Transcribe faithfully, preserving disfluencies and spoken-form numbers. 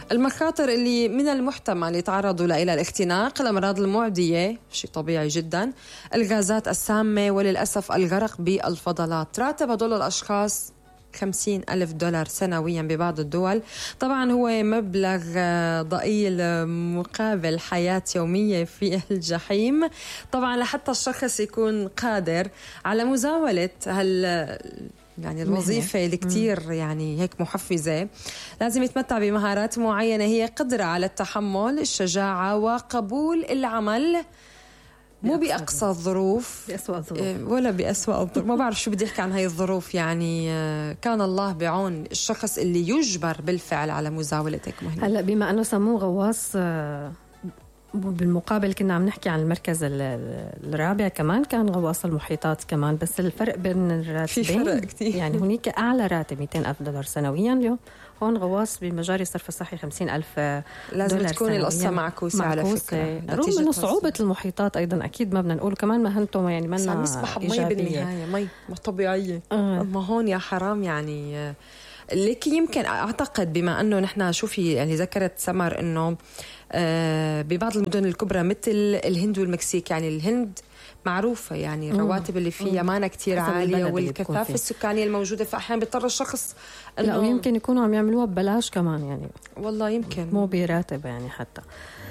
المخاطر اللي من المحتمل يتعرضوا لها إلى الاختناق: الأمراض المعدية، شيء طبيعي جدا، الغازات السامة، وللأسف الغرق بالفضلات. راتب هدول الأشخاص خمسين ألف دولار سنويا ببعض الدول. طبعا هو مبلغ ضئيل مقابل حياة يومية في الجحيم. طبعا لحتى الشخص يكون قادر على مزاولة هال يعني الوظيفة اللي كتير يعني هيك محفزة، لازم يتمتع بمهارات معينة، هي قدرة على التحمل، الشجاعة، وقبول العمل مو بأقصى الظروف، بأسوأ الظروف ولا بأسوأ الظروف. ما بعرف شو بدي أحكي عن هاي الظروف. يعني كان الله بعون الشخص اللي يجبر بالفعل على مزاولة هيك مهنة. هلأ بما أنه سموه غواص، بالمقابل كنا عم نحكي عن المركز الرابع كمان كان غواص المحيطات كمان، بس الفرق بين الراتبين في فرق كتير. يعني هناك أعلى راتب مئتين ألف دولار سنويا، اليوم هون غواص بمجاري الصرف الصحي خمسين ألف دولار. لازم تكون القصة معكوسة على فكرة، رغم أنه صعوبة المحيطات أيضا أكيد ما بدنا نقول، كمان مهنته يعني منا عم يسبح بمي بالنهاية، مي مش طبيعية. آه. أما هون يا حرام يعني. لكن يمكن أعتقد بما أنه نحن شوفي يعني ذكرت سمر أنه آه ببعض المدن الكبرى مثل الهند والمكسيك، يعني الهند معروفة يعني الرواتب اللي فيها مانا كتير عالية، والكثافة السكانية الموجودة، فأحيانا بيضطر الشخص لا، ويمكن يكونوا عم يعملوها ببلاش كمان يعني، والله يمكن مو براتب يعني حتى.